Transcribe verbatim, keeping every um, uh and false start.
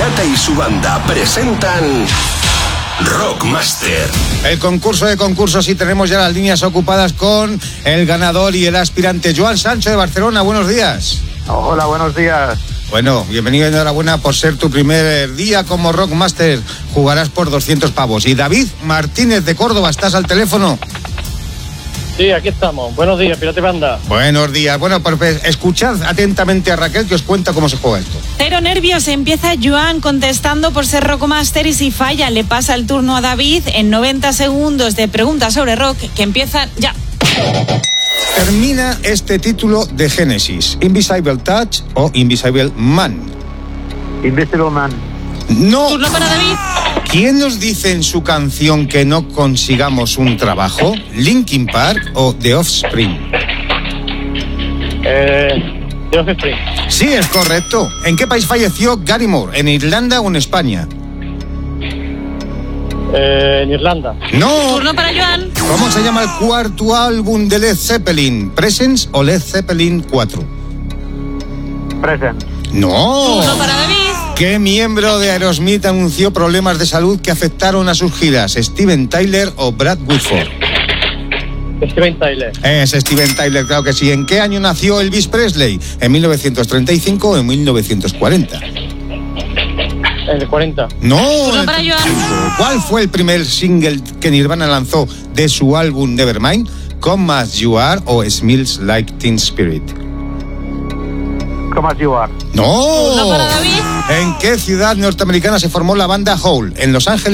Pirata y su banda presentan Rockmaster. El concurso de concursos, y tenemos ya las líneas ocupadas con el ganador y el aspirante Joan Sancho de Barcelona. Buenos días. Hola, buenos días. Bueno, bienvenido y enhorabuena por ser tu primer día como Rockmaster. Jugarás por doscientos pavos. Y David Martínez de Córdoba, ¿estás al teléfono? Sí, aquí estamos. Buenos días, Pirata y Banda. Buenos días. Bueno, pues escuchad atentamente a Raquel, que os cuenta cómo se juega esto. Cero nervios, empieza Joan contestando por ser Rockmaster, y si falla le pasa el turno a David en noventa segundos de preguntas sobre rock que empiezan ya. Termina este título de Genesis: Invisible Touch o Invisible Man. Invisible Man. No. Turno para David. ¿Quién nos dice en su canción que no consigamos un trabajo? ¿Linkin Park o The Offspring? Eh, The Offspring. Sí, es correcto. ¿En qué país falleció Gary Moore? ¿En Irlanda o en España? Eh, en Irlanda. No. Turno para Joan. ¿Cómo se llama el cuarto álbum de Led Zeppelin? ¿Presence o Led Zeppelin cuatro? Present. No. Turno para David. ¿Qué miembro de Aerosmith anunció problemas de salud que afectaron a sus giras? ¿Steven Tyler o Brad Whitford? Steven Tyler. Es Steven Tyler, claro que sí. ¿En qué año nació Elvis Presley? ¿En mil novecientos treinta y cinco o en mil novecientos cuarenta? En el cuarenta. No. Turno para Joan. ¿Cuál fue el primer single que Nirvana lanzó de su álbum Nevermind? ¿Come As You Are o Smells Like Teen Spirit? Come As You Are. No. Turno para David. ¿En qué ciudad norteamericana se formó la banda Hole? ¿En Los Ángeles